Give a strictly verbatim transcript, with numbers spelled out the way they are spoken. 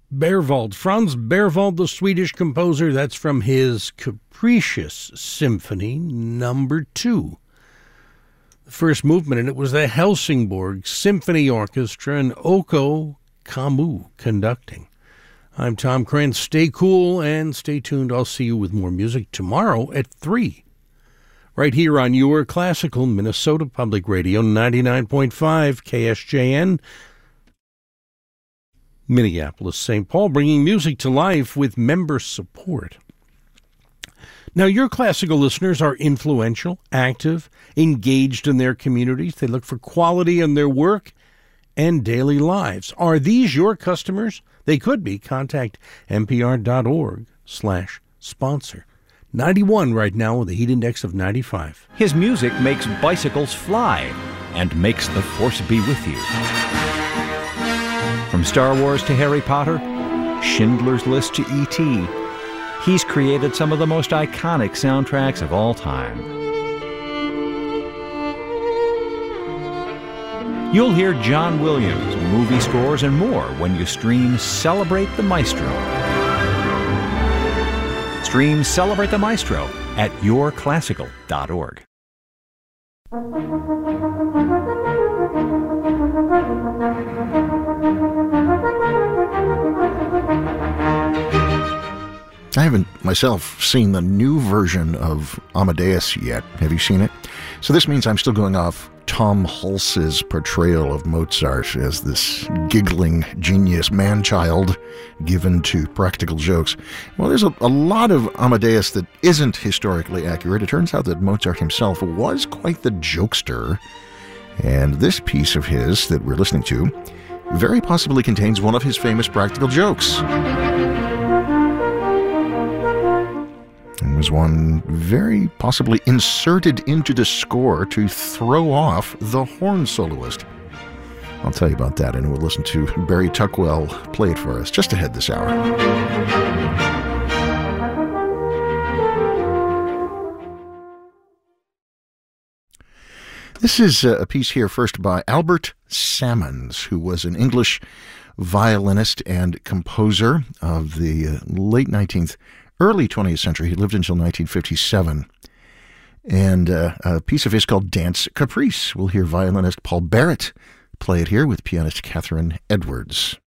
Berwald, Franz Berwald, the Swedish composer. That's from his Capricious Symphony number two. The first movement, and it was the Helsingborg Symphony Orchestra and Oko Camus conducting. I'm Tom Krantz. Stay cool and stay tuned. I'll see you with more music tomorrow at three. Right here on your classical Minnesota Public Radio, ninety-nine point five K S J N. Minneapolis, Saint Paul, bringing music to life with member support. Now, your classical listeners are influential, active, engaged in their communities. They look for quality in their work and daily lives. Are these your customers? They could be. Contact npr.org slash sponsor. ninety-one right now with a heat index of ninety-five. His music makes bicycles fly and makes the Force be with you. From Star Wars to Harry Potter, Schindler's List to E T, he's created some of the most iconic soundtracks of all time. You'll hear John Williams, movie scores, and more when you stream Celebrate the Maestro. Stream Celebrate the Maestro at your classical dot org. I haven't myself seen the new version of Amadeus yet. Have you seen it? So this means I'm still going off Tom Hulce's portrayal of Mozart as this giggling genius man-child given to practical jokes. Well, there's a, a lot of Amadeus that isn't historically accurate. It turns out that Mozart himself was quite the jokester. And this piece of his that we're listening to very possibly contains one of his famous practical jokes. And was one very possibly inserted into the score to throw off the horn soloist. I'll tell you about that, and we'll listen to Barry Tuckwell play it for us just ahead this hour. This is a piece here first by Albert Sammons, who was an English violinist and composer of the late nineteenth, early twentieth century. He lived until nineteen fifty-seven. And uh, a piece of his called Dance Caprice. We'll hear violinist Paul Barrett play it here with pianist Catherine Edwards.